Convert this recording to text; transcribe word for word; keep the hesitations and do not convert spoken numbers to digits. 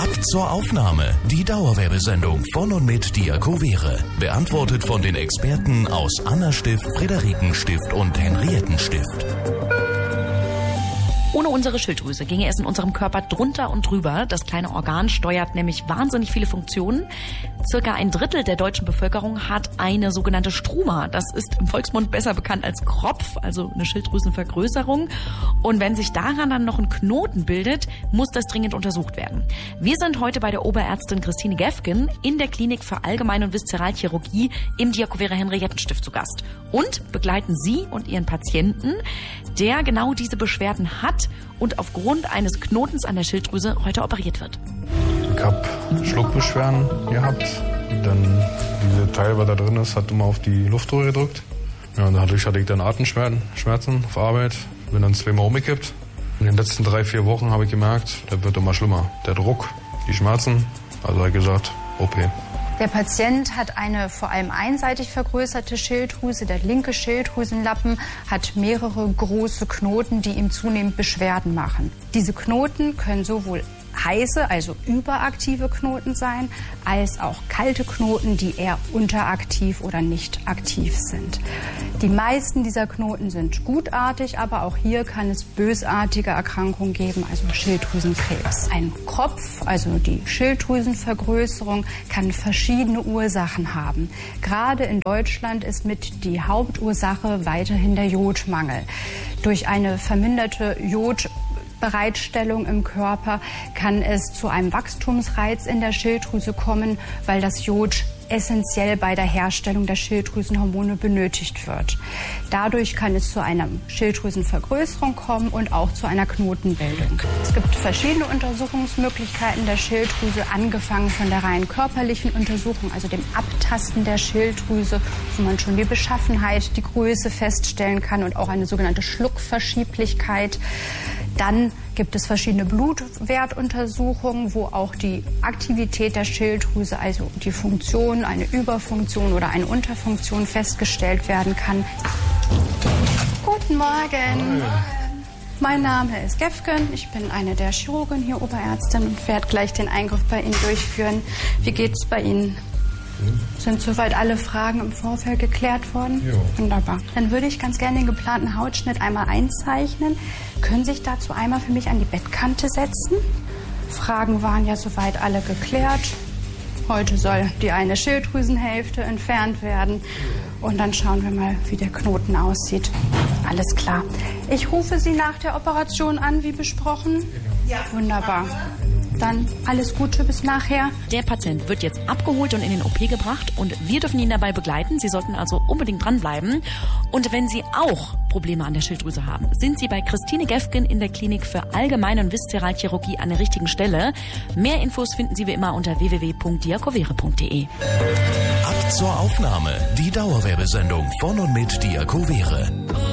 Ab zur Aufnahme. Die Dauerwerbesendung von und mit Diakovere. Beantwortet von den Experten aus Anna-Stift, Friederiken-Stift und Henriettenstift. Ohne unsere Schilddrüse ginge es in unserem Körper drunter und drüber. Das kleine Organ steuert nämlich wahnsinnig viele Funktionen. Circa ein Drittel der deutschen Bevölkerung hat eine sogenannte Struma. Das ist im Volksmund besser bekannt als Kropf, also eine Schilddrüsenvergrößerung. Und wenn sich daran dann noch ein Knoten bildet, muss das dringend untersucht werden. Wir sind heute bei der Oberärztin Christine Gefgen in der Klinik für Allgemein- und Viszeralchirurgie im Diakovere Henriettenstift zu Gast. Und begleiten Sie und Ihren Patienten, der genau diese Beschwerden hat und aufgrund eines Knotens an der Schilddrüse heute operiert wird. Ich habe Schluckbeschwerden gehabt. Dann diese Teil, was da drin ist, hat immer auf die Luftröhre gedrückt. Ja, und dadurch hatte ich dann Atemschmerzen Schmerzen auf Arbeit. Bin dann zweimal umgekippt. In den letzten drei, vier Wochen habe ich gemerkt, das wird immer schlimmer. Der Druck, die Schmerzen. Also habe ich gesagt, O P. Der Patient hat eine vor allem einseitig vergrößerte Schilddrüse. Der linke Schilddrüsenlappen hat mehrere große Knoten, die ihm zunehmend Beschwerden machen. Diese Knoten können sowohl heiße, also überaktive Knoten sein, als auch kalte Knoten, die eher unteraktiv oder nicht aktiv sind. Die meisten dieser Knoten sind gutartig, aber auch hier kann es bösartige Erkrankungen geben, also Schilddrüsenkrebs. Ein Kropf, also die Schilddrüsenvergrößerung, kann verschiedene Ursachen haben. Gerade in Deutschland ist mit die Hauptursache weiterhin der Jodmangel. Durch eine verminderte Jod Bereitstellung im Körper kann es zu einem Wachstumsreiz in der Schilddrüse kommen, weil das Jod essentiell bei der Herstellung der Schilddrüsenhormone benötigt wird. Dadurch kann es zu einer Schilddrüsenvergrößerung kommen und auch zu einer Knotenbildung. Es gibt verschiedene Untersuchungsmöglichkeiten der Schilddrüse, angefangen von der rein körperlichen Untersuchung, also dem Abtasten der Schilddrüse, wo man schon die Beschaffenheit, die Größe feststellen kann und auch eine sogenannte Schluckverschieblichkeit. Dann gibt es verschiedene Blutwertuntersuchungen, wo auch die Aktivität der Schilddrüse, also die Funktion, eine Überfunktion oder eine Unterfunktion festgestellt werden kann. Guten Morgen. Mein Name ist Gefgen, ich bin eine der Chirurgen hier, Oberärztin, und werde gleich den Eingriff bei Ihnen durchführen. Wie geht's bei Ihnen? Sind soweit alle Fragen im Vorfeld geklärt worden? Ja. Wunderbar. Dann würde ich ganz gerne den geplanten Hautschnitt einmal einzeichnen. Können Sie sich dazu einmal für mich an die Bettkante setzen? Fragen waren ja soweit alle geklärt. Heute soll die eine Schilddrüsenhälfte entfernt werden. Und dann schauen wir mal, wie der Knoten aussieht. Alles klar. Ich rufe Sie nach der Operation an, wie besprochen. Ja. Wunderbar. Dann alles Gute bis nachher. Der Patient wird jetzt abgeholt und in den O P gebracht und wir dürfen ihn dabei begleiten. Sie sollten also unbedingt dranbleiben. Und wenn Sie auch Probleme an der Schilddrüse haben, sind Sie bei Christine Gefgen in der Klinik für Allgemein- und Viszeralchirurgie an der richtigen Stelle. Mehr Infos finden Sie wie immer unter w w w punkt diakovere punkt de. Ab zur Aufnahme. Die Dauerwerbesendung von und mit Diakovere.